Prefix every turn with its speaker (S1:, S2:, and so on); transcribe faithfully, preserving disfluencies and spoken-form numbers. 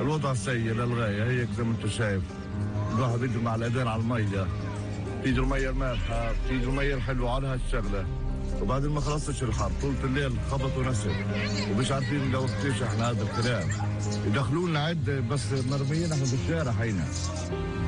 S1: الوضع سيء للغايه، هيك زي ما انت شايف الواحد بيجي مع الايدين على الميه، بتيجي الميه المالحه، بتيجي الميه الحلوه على هالشغله، وبعدين ما خلصش الحر طول الليل خبط ونسل، ومش عارفين لو ايش احنا هذا الكلام، يدخلوا لنا عد بس مرميين احنا بالشارع هينا.